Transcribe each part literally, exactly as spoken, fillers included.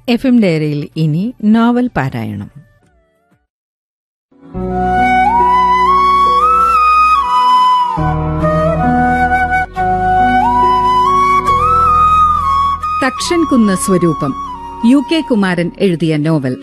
F M ഡയറിയിൽ ഇനി novel പാരായണം. തക്ഷൻകുന്ന് സ്വരൂപം, യു കെ കുമാരൻ എഴുതിയ നോവൽ.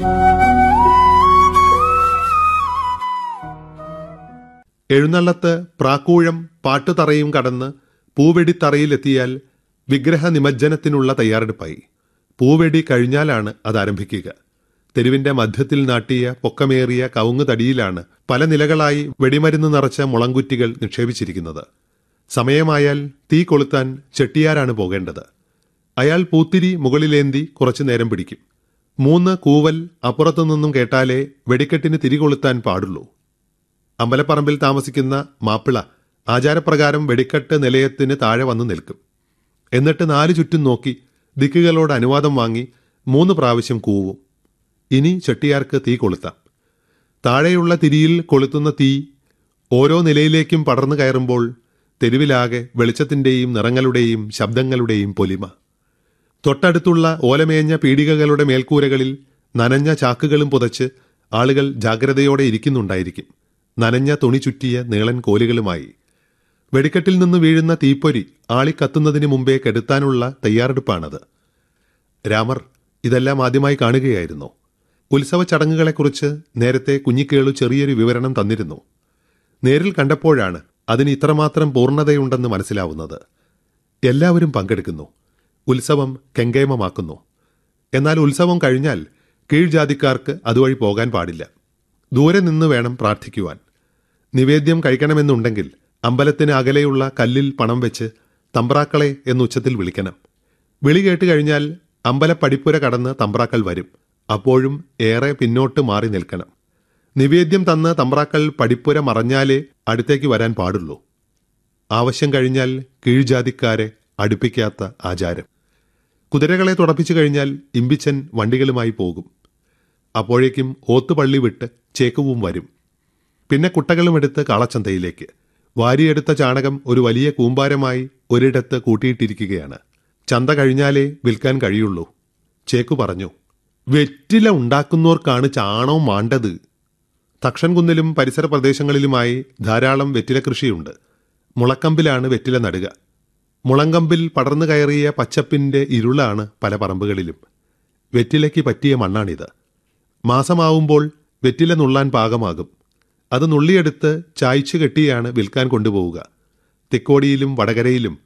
എഴുന്നള്ളത്ത് പ്രാക്കൂഴം പാട്ടുതറയും കടന്ന് പൂവെടിത്തറയിലെത്തിയാൽ വിഗ്രഹ നിമജ്ജനത്തിനുള്ള തയ്യാറെടുപ്പായി. പൂവെടി കഴിഞ്ഞാലാണ് അത് ആരംഭിക്കുക. തെരുവിന്റെ മധ്യത്തിൽ നാട്ടിയ പൊക്കമേറിയ കവുങ്ങ് തടിയിലാണ് പല നിലകളായി വെടിമരുന്ന് നിറച്ച മുളങ്കുറ്റികൾ നിക്ഷേപിച്ചിരിക്കുന്നത്. സമയമായാൽ തീ കൊളുത്താൻ ചെട്ടിയാരാണ് പോകേണ്ടത്. അയാൾ പൂത്തിരി മുകളിലേന്തി കുറച്ചു നേരം പിടിക്കും. മൂന്ന് കൂവൽ അപ്പുറത്തുനിന്നും കേട്ടാലേ വെടിക്കെട്ടിന് തിരികൊളുത്താൻ പാടുള്ളൂ. അമ്പലപ്പറമ്പിൽ താമസിക്കുന്ന മാപ്പിള ആചാരപ്രകാരം വെടിക്കെട്ട് നിലയത്തിന് താഴെ വന്നു നിൽക്കും. എന്നിട്ട് നാലു ചുറ്റും നോക്കി ദിക്കുകളോട് അനുവാദം വാങ്ങി മൂന്ന് പ്രാവശ്യം കൂവും. ഇനി ചെട്ടിയാർക്ക് തീ കൊളുത്താം. താഴെയുള്ള തിരിയിൽ കൊളുത്തുന്ന തീ ഓരോ നിലയിലേക്കും പടർന്നു കയറുമ്പോൾ തെരുവിലാകെ വെളിച്ചത്തിന്റെയും നിറങ്ങളുടെയും ശബ്ദങ്ങളുടെയും പൊലിമ. തൊട്ടടുത്തുള്ള ഓലമേഞ്ഞ പീടികകളുടെ മേൽക്കൂരകളിൽ നനഞ്ഞ ചാക്കുകളും പുതച്ച് ആളുകൾ ജാഗ്രതയോടെ ഇരിക്കുന്നുണ്ടായിരിക്കും, നനഞ്ഞ തുണി ചുറ്റിയ നീളൻ കോലുകളുമായി. വെടിക്കെട്ടിൽ നിന്ന് വീഴുന്ന തീപ്പൊരി ആളിക്കത്തുന്നതിന് മുമ്പേ കെടുത്താനുള്ള തയ്യാറെടുപ്പാണത്. രാമർ ഇതെല്ലാം ആദ്യമായി കാണുകയായിരുന്നു. ഉത്സവ ചടങ്ങുകളെക്കുറിച്ച് നേരത്തെ കുഞ്ഞിക്കേളു ചെറിയൊരു വിവരണം തന്നിരുന്നു. നേരിൽ കണ്ടപ്പോഴാണ് അതിന് ഇത്രമാത്രം പൂർണ്ണതയുണ്ടെന്ന് മനസ്സിലാവുന്നത്. എല്ലാവരും പങ്കെടുക്കുന്നു, ഉത്സവം കെങ്കേമമാക്കുന്നു. എന്നാൽ ഉത്സവം കഴിഞ്ഞാൽ കീഴ്ജാതിക്കാർക്ക് അതുവഴി പോകാൻ പാടില്ല. ദൂരെ നിന്ന് വേണം പ്രാർത്ഥിക്കുവാൻ. നിവേദ്യം കഴിക്കണമെന്നുണ്ടെങ്കിൽ അമ്പലത്തിന് അകലെയുള്ള കല്ലിൽ പണം വെച്ച് തമ്പ്രാക്കളെ എന്നുച്ചത്തിൽ വിളിക്കണം. വിളി കേട്ട് കഴിഞ്ഞാൽ അമ്പലപ്പടിപ്പുര കടന്ന് തമ്പ്രാക്കൾ വരും. അപ്പോഴും ഏറെ പിന്നോട്ട് മാറി നിൽക്കണം. നിവേദ്യം തന്ന് തമ്പ്രാക്കൾ പടിപ്പുര മറഞ്ഞാലേ അടുത്തേക്ക് വരാൻ പാടുള്ളൂ. ആവശ്യം കഴിഞ്ഞാൽ കീഴ്ജാതിക്കാരെ അടുപ്പിക്കാത്ത ആചാരം. കുതിരകളെ തുടപ്പിച്ചു കഴിഞ്ഞാൽ ഇമ്പിച്ചൻ വണ്ടികളുമായി പോകും. അപ്പോഴേക്കും ഓത്തുപള്ളി വിട്ട് ചേക്കുവും വരും. പിന്നെ കുട്ടകളും എടുത്ത് കാളച്ചന്തയിലേക്ക്. വാരിയെടുത്ത ചാണകം ഒരു വലിയ കൂമ്പാരമായി ഒരിടത്ത് കൂട്ടിയിട്ടിരിക്കുകയാണ്. ചന്ത കഴിഞ്ഞാലേ വിൽക്കാൻ കഴിയുള്ളൂ. ചേക്കു പറഞ്ഞു, വെറ്റില ഉണ്ടാക്കുന്നവർക്കാണ് ചാണകം മാണ്ടത്. തക്ഷൻകുന്നിലും പരിസര പ്രദേശങ്ങളിലുമായി ധാരാളം വെറ്റില കൃഷിയുണ്ട്. മുളക്കമ്പിലാണ് വെറ്റില നടുക. മുളങ്കമ്പിൽ പടർന്നു കയറിയ പച്ചപ്പിന്റെ ഇരുളാണ് പല പറമ്പുകളിലും. വെറ്റിലയ്ക്ക് പറ്റിയ മണ്ണാണിത്. മാസമാവുമ്പോൾ വെറ്റില നുള്ളാൻ പാകമാകും. അത് നുള്ളിയെടുത്ത് ചായ്ച്ചു കെട്ടിയാണ് വിൽക്കാൻ കൊണ്ടുപോവുക. തിക്കോടിയിലും വടകരയിലും